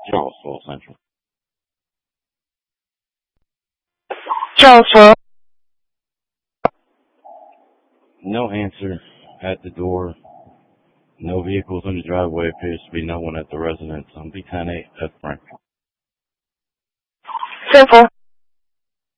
Charlesville Central. Charlesville. No answer at the door. No vehicles in the driveway. Appears to be no one at the residence on B108 at Frank. Central.